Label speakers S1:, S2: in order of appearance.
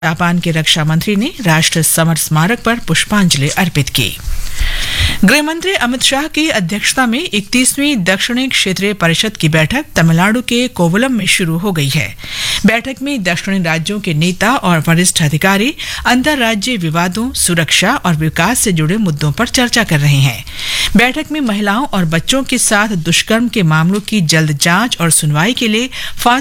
S1: Japan के रक्षा मंत्री ने राष्ट्रीय समर स्मारक पर पुष्पांजलि अर्पित की। गृह मंत्री अमित शाह की अध्यक्षता में 31वीं दक्षिणी क्षेत्रीय परिषद की बैठक तमिलनाडु के कोवलम में शुरू हो गई है। बैठक में दक्षिणी राज्यों के नेता और वरिष्ठ अधिकारी अंतर्राज्यीय विवादों, सुरक्षा और विकास से जुड़े मुद्दों पर चर्चा कर रहे हैं। बैठक में महिलाओं और बच्चों के साथ दुष्कर्म के मामलों की जल्द जांच और सुनवाई के लिए फास्ट